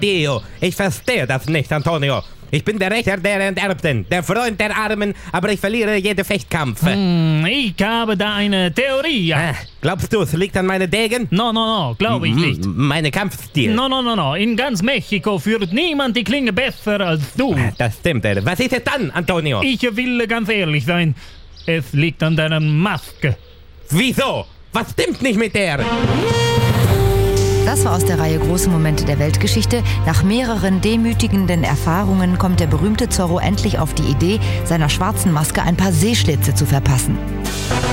Dio. Ich verstehe das nicht, Antonio. Ich bin der Rächer der Enterbten, der Freund der Armen, aber ich verliere jeden Fechtkampf. Ich habe da eine Theorie. Glaubst du, es liegt an meinen Degen? No, glaube ich nicht. Meine Kampfstil? No. In ganz Mexiko führt niemand die Klinge besser als du. Das stimmt. Was ist es dann, Antonio? Ich will ganz ehrlich sein. Es liegt an deiner Maske. Wieso? Was stimmt nicht mit der? Das war aus der Reihe Große Momente der Weltgeschichte. Nach mehreren demütigenden Erfahrungen kommt der berühmte Zorro endlich auf die Idee, seiner schwarzen Maske ein paar Seeschlitze zu verpassen.